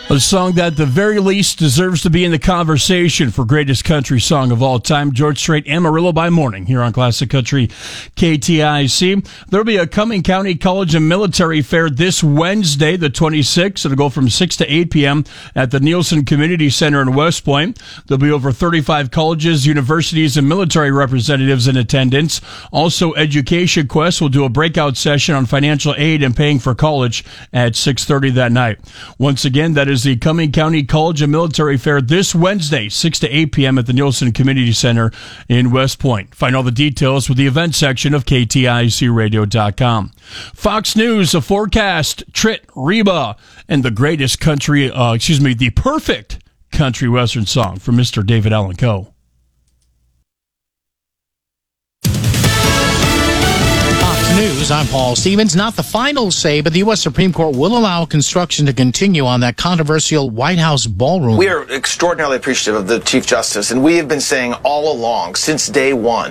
A song that at the very least deserves to be in the conversation for greatest country song of all time. George Strait, Amarillo by Morning, here on Classic Country KTIC. There'll be a Cumming County College and Military Fair this Wednesday, the 26th. It'll go from 6 to 8 p.m. at the Nielsen Community Center in West Point. There'll be over 35 colleges, universities, and military representatives in attendance. Also, Education Quest will do a breakout session on financial aid and paying for college at 6:30 that night. Once again, that is the Cumming County College and Military Fair this Wednesday, 6 to 8 p.m. at the Nielsen Community Center in West Point. Find all the details with the event section of KTICradio.com. Fox News, a forecast, Trit, Reba, and the greatest country, the perfect country western song from Mr. David Allan Coe. News. I'm Paul Stevens. Not the final say, but the U.S. Supreme Court will allow construction to continue on that controversial White House ballroom. We are extraordinarily appreciative of the Chief Justice, and we have been saying all along, since day one,